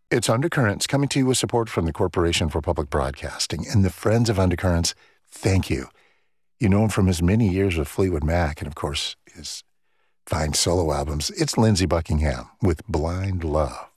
It's Undercurrents, coming to you with support from the Corporation for Public Broadcasting and the Friends of Undercurrents. Thank you. You know him from his many years with Fleetwood Mac and, of course, his fine solo albums. It's Lindsey Buckingham with Blind Love.